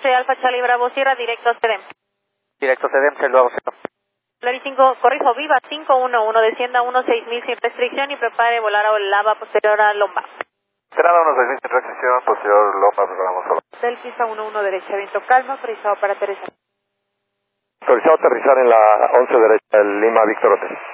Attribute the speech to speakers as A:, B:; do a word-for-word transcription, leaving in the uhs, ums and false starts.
A: once Alfa Charlie Bravo Sierra, directo a CEDEM.
B: Directo a CEDEM, Celdo Agostino.
A: Clary cinco, corrijo, Viva cinco uno uno, descienda uno seis mil sin restricción y prepare volar a lava posterior a Lomba.
C: Entrada uno seis mil sin restricción, posterior Lomba, preparamos solo.
A: Del pista uno uno derecha, viento calma, autorizado para aterrizar.
C: Autorizado a aterrizar en la once derecha, el Lima Víctor Hotel.